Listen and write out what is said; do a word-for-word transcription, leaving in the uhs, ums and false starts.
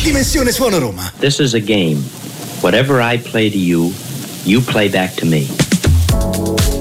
Dimensione Suono Roma. This is a game. Whatever I play to you, you play back to me.